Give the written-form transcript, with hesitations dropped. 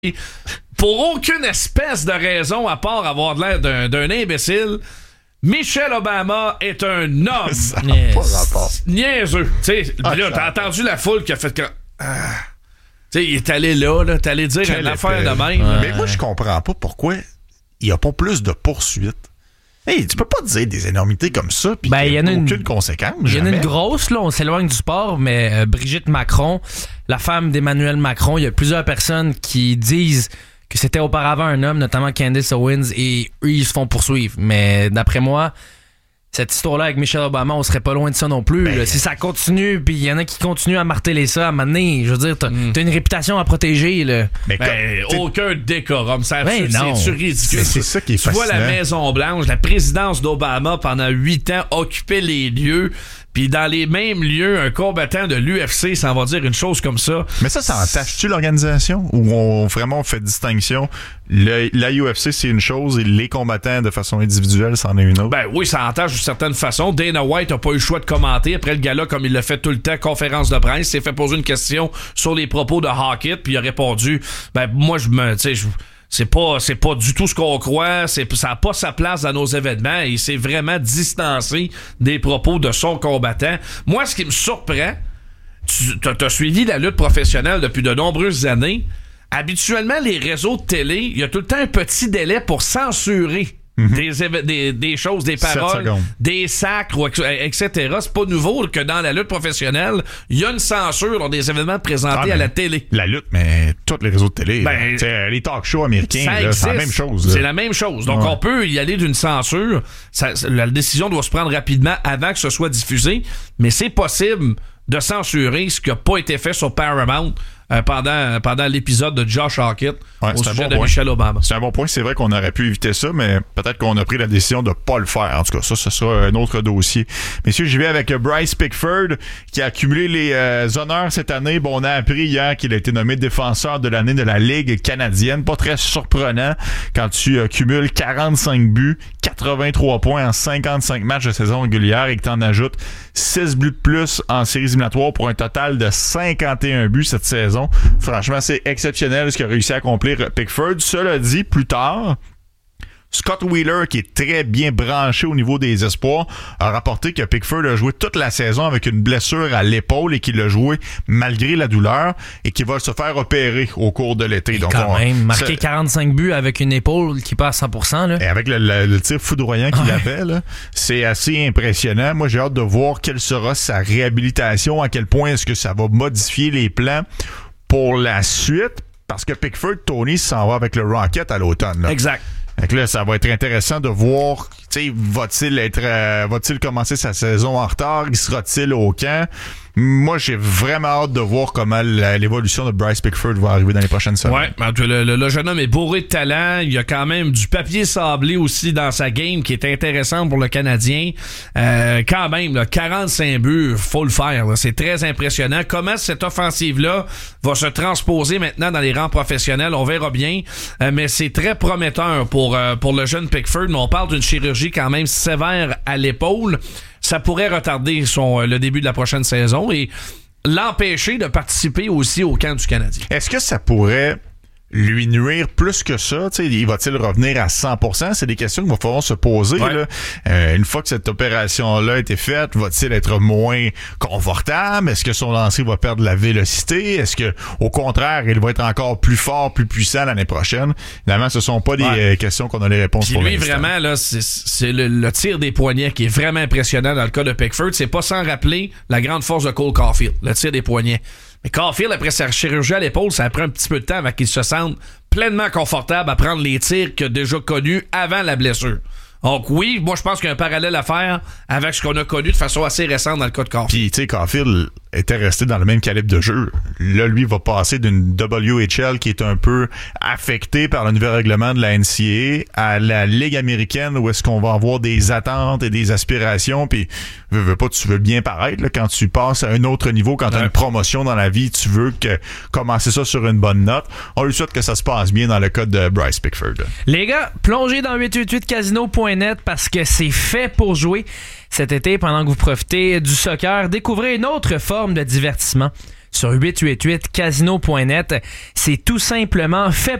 pour aucune espèce de raison à part avoir l'air d'un imbécile, Michelle Obama est un homme. Ça n'a pas rapport. Niaiseux. Là, t'as entendu la foule qui a fait que... il est allé là, t'es allé dire une affaire de même. Mais moi, je comprends pas pourquoi il n'y a pas plus de poursuites. Hey, tu peux pas dire des énormités comme ça puis qu'il n'y a aucune conséquence. Il y en a une grosse, là, on s'éloigne du sport, mais Brigitte Macron, la femme d'Emmanuel Macron, il y a plusieurs personnes qui disent que c'était auparavant un homme, notamment Candace Owens, et eux, ils se font poursuivre. Mais d'après moi, cette histoire-là avec Michelle Obama, on serait pas loin de ça non plus. Si ça continue, puis il y en a qui continuent à marteler ça, à un moment donné, je veux dire, t'as une réputation à protéger. Là. Aucun décorum. C'est ridicule. C'est ça qui est fascinant. Tu vois la Maison-Blanche, la présidence d'Obama pendant 8 ans occupait les lieux, puis dans les mêmes lieux, un combattant de l'UFC s'en va dire une chose comme ça. Mais ça entache-tu l'organisation? Ou on vraiment fait distinction? La UFC, c'est une chose, et les combattants de façon individuelle, c'en est une autre. Ben oui, ça entache d'une certaine façon. Dana White n'a pas eu le choix de commenter. Après le gala, comme il l'a fait tout le temps, conférence de presse, s'est fait poser une question sur les propos de Hackett, puis il a répondu, moi, c'est pas du tout ce qu'on croit, ça n'a pas sa place dans nos événements, et il s'est vraiment distancé des propos de son combattant. Moi, ce qui me surprend, t'as suivi la lutte professionnelle depuis de nombreuses années. Habituellement, les réseaux de télé, il y a tout le temps un petit délai pour censurer des choses, des paroles, des sacres, etc. C'est pas nouveau que dans la lutte professionnelle, il y a une censure dans des événements présentés à la télé. La lutte, mais tous les réseaux de télé, les talk shows américains, c'est la même chose. C'est la même chose. Donc, on peut y aller d'une censure. La décision doit se prendre rapidement avant que ce soit diffusé, mais c'est possible de censurer ce qui n'a pas été fait sur Paramount pendant l'épisode de Josh Hackett au sujet de Michelle Obama. C'est un bon point. C'est vrai qu'on aurait pu éviter ça, mais peut-être qu'on a pris la décision de pas le faire. En tout cas, ça, ce sera un autre dossier. Messieurs, j'y vais avec Bryce Pickford, qui a accumulé les honneurs cette année. Bon, on a appris hier qu'il a été nommé défenseur de l'année de la Ligue canadienne. Pas très surprenant quand tu cumules 45 buts, 83 points en 55 matchs de saison régulière et que tu en ajoutes 6 buts de plus en séries éliminatoires pour un total de 51 buts cette saison. Franchement, c'est exceptionnel ce qu'a réussi à accomplir Pickford. Cela dit, plus tard, Scott Wheeler, qui est très bien branché au niveau des espoirs, a rapporté que Pickford a joué toute la saison avec une blessure à l'épaule et qu'il a joué malgré la douleur et qu'il va se faire opérer au cours de l'été. Donc, quand même, marqué 45 buts avec une épaule qui passe à 100%. Là. Et avec le tir foudroyant qu'il avait, là, c'est assez impressionnant. Moi, j'ai hâte de voir quelle sera sa réhabilitation, à quel point est-ce que ça va modifier les plans pour la suite, parce que Pickford, Tony, s'en va avec le Rocket à l'automne. Là. Exact. Donc là, ça va être intéressant de voir, va-t-il commencer sa saison en retard? Y sera-t-il au camp? Moi, j'ai vraiment hâte de voir comment l'évolution de Bryce Pickford va arriver dans les prochaines semaines. Ouais, le jeune homme est bourré de talent. Il y a quand même du papier sablé aussi dans sa game qui est intéressant pour le Canadien. Quand même, là, 45 buts, faut le faire. Là. C'est très impressionnant. Comment cette offensive-là va se transposer maintenant dans les rangs professionnels, on verra bien. Mais c'est très prometteur pour le jeune Pickford. Mais on parle d'une chirurgie quand même sévère à l'épaule. Ça pourrait retarder le début de la prochaine saison et l'empêcher de participer aussi au camp du Canadien. Est-ce que ça pourrait lui nuire plus que ça? Va-t-il revenir à 100%? C'est des questions qu'il va falloir se poser. Ouais. Là. Une fois que cette opération-là a été faite, va-t-il être moins confortable? Est-ce que son lancer va perdre la vélocité? Est-ce que, au contraire, il va être encore plus fort, plus puissant l'année prochaine? Évidemment, ce sont pas des questions qu'on a les réponses puis pour lui, l'instant. vraiment, là, c'est le tir des poignets qui est vraiment impressionnant dans le cas de Pickford. C'est pas sans rappeler la grande force de Cole Caulfield, le tir des poignets. Mais Caulfield, après sa chirurgie à l'épaule, ça a pris un petit peu de temps avant qu'il se sente pleinement confortable à prendre les tirs qu'il a déjà connus avant la blessure. Donc oui, moi je pense qu'il y a un parallèle à faire avec ce qu'on a connu de façon assez récente dans le cas de Caulfield. Puis tu sais, Caulfield était resté dans le même calibre de jeu. Là, lui va passer d'une WHL qui est un peu affectée par le nouvel règlement de la NCAA à la Ligue américaine où est-ce qu'on va avoir des attentes et des aspirations. Puis veux pas, tu veux bien paraître là, quand tu passes à un autre niveau, quand tu as une promotion dans la vie, tu veux commencer ça sur une bonne note. On lui souhaite que ça se passe bien dans le cas de Bryce Pickford. Les gars, plongez dans 888casino.net parce que c'est fait pour jouer. Cet été, pendant que vous profitez du soccer, découvrez une autre forme de divertissement. sur 888casino.net. C'est tout simplement fait